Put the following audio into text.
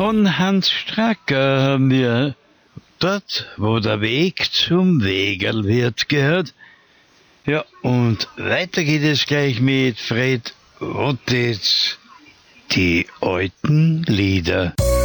von Hans Stracker haben wir Dort, wo der Weg zum Wegerl wird gehört. Ja, und weiter geht es gleich mit Fred Rotitz. Die alten Lieder.